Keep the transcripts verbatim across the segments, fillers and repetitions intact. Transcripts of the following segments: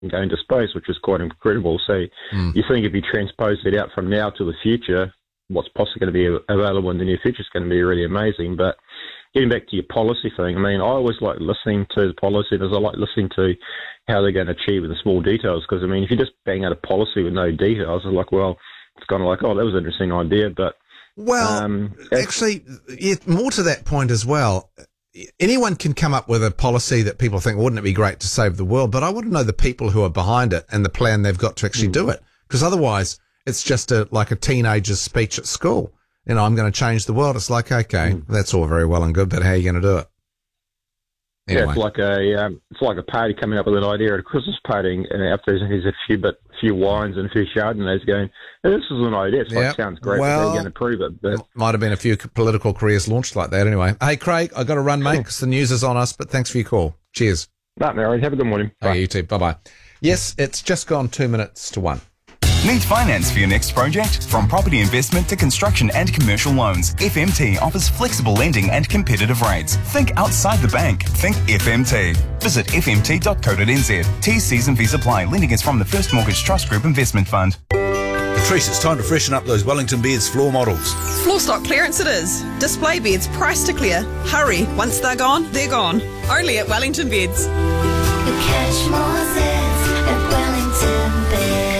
and go into space, which is quite incredible. So Mm. you think if you transpose it out from now to the future, what's possibly going to be available in the near future is going to be really amazing. But getting back to your policy thing, I mean, I always like listening to the policymakers. I like listening to how they're going to achieve the small details, because, I mean, if you just bang out a policy with no details, it's like, well, it's kind of like, oh, that was an interesting idea, but... Well, um, actually, yeah, more to that point as well, anyone can come up with a policy that people think, wouldn't it be great to save the world? But I want to know the people who are behind it and the plan they've got to actually mm. do it, because otherwise it's just a, like a teenager's speech at school. You know, I'm going to change the world. It's like, okay, mm. that's all very well and good, but how are you going to do it? Anyway. Yeah, it's like a um, it's like a party coming up with an idea at a Christmas party, and after there's a few but a few wines and a few Chardonnays going, hey, this is an idea. It's like, yep. sounds great, well, but they're going to prove it. But might have been a few political careers launched like that anyway. Hey, Craig, I've got to run, mate, because the news is on us, but thanks for your call. Cheers. No, Mary, have a good morning. Bye. Bye. Oh, you too. Bye-bye. Yes, it's just gone two minutes to one. Need finance for your next project? From property investment to construction and commercial loans, F M T offers flexible lending and competitive rates. Think outside the bank. Think F M T. Visit f m t dot co dot n z. T's, C's and V's apply. Lending is from the First Mortgage Trust Group Investment Fund. Patrice, it's time to freshen up those Wellington Beds floor models. Floor stock clearance it is. Display beds priced to clear. Hurry, once they're gone, they're gone. Only at Wellington Beds. Catch more zits at Wellington Beds.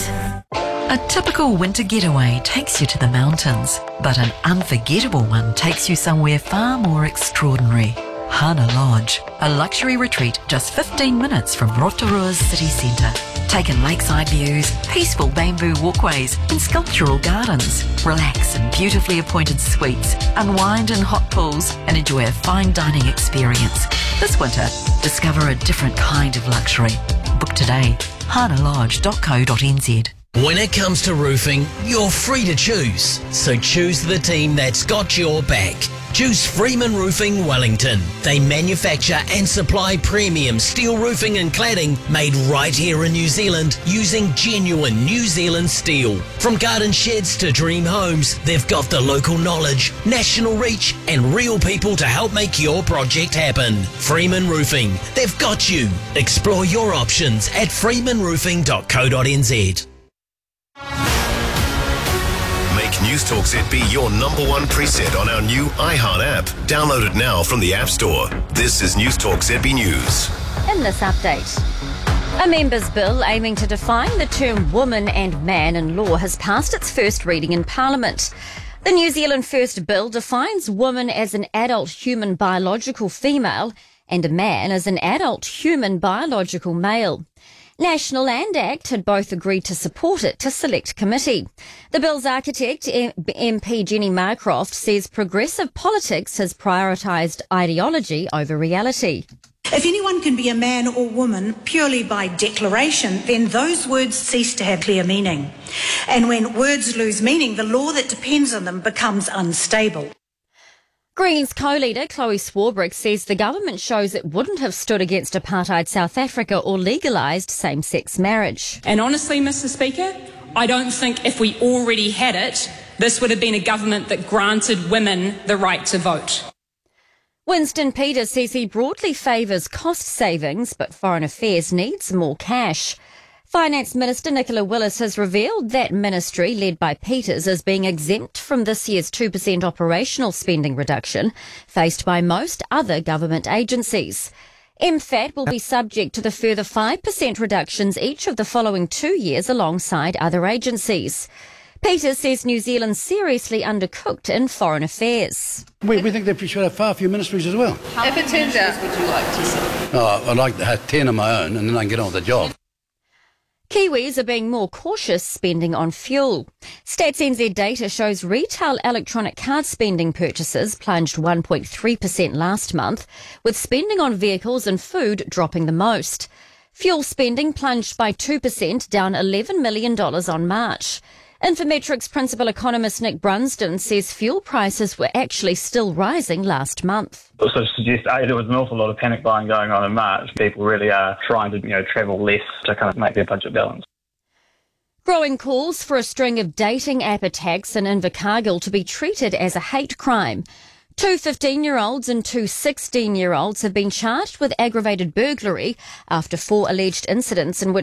A typical winter getaway takes you to the mountains, but an unforgettable one takes you somewhere far more extraordinary. Hana Lodge, a luxury retreat just fifteen minutes from Rotorua's city centre. Take in lakeside views, peaceful bamboo walkways and sculptural gardens. Relax in beautifully appointed suites, unwind in hot pools and enjoy a fine dining experience. This winter, discover a different kind of luxury. Book today, hana lodge dot co dot n z. When it comes to roofing, you're free to choose. So choose the team that's got your back. Choose Freeman Roofing Wellington. They manufacture and supply premium steel roofing and cladding made right here in New Zealand using genuine New Zealand steel. From garden sheds to dream homes, they've got the local knowledge, national reach and real people to help make your project happen. Freeman Roofing, they've got you. Explore your options at freeman roofing dot co dot n z. Make Newstalk Z B your number one preset on our new iHeart app. Download it now from the App Store. This is Newstalk Z B News. In this update, a members' bill aiming to define the term woman and man in law has passed its first reading in Parliament. The New Zealand First Bill defines woman as an adult human biological female and a man as an adult human biological male. National and ACT had both agreed to support it to select committee. The bill's architect, M P Jenny Marcroft, says progressive politics has prioritised ideology over reality. If anyone can be a man or woman purely by declaration, then those words cease to have clear meaning. And when words lose meaning, the law that depends on them becomes unstable. Greens co-leader Chloe Swarbrick says the government shows it wouldn't have stood against apartheid South Africa or legalised same-sex marriage. And honestly, Mister Speaker, I don't think if we already had it, this would have been a government that granted women the right to vote. Winston Peters says he broadly favours cost savings, but Foreign Affairs needs more cash. Finance Minister Nicola Willis has revealed that ministry, led by Peters, is being exempt from this year's two percent operational spending reduction faced by most other government agencies. M F A T will be subject to the further five percent reductions each of the following two years alongside other agencies. Peters says New Zealand's seriously undercooked in foreign affairs. We, we think that we should have far fewer ministries as well. How if it turns out, would you like to see? Oh, I'd like to have ten of my own and then I can get on with the job. Kiwis are being more cautious spending on fuel. Stats N Z data shows retail electronic card spending purchases plunged one point three percent last month, with spending on vehicles and food dropping the most. Fuel spending plunged by two percent, down eleven million dollars on March. Infometrics principal economist Nick Brunsden says fuel prices were actually still rising last month. It sort of suggests, A, there was an awful lot of panic buying going on in March. People really are trying to, you know, travel less to kind of make their budget balance. Growing calls for a string of dating app attacks in Invercargill to be treated as a hate crime. Two fifteen-year-olds and two sixteen-year-olds have been charged with aggravated burglary after four alleged incidents in which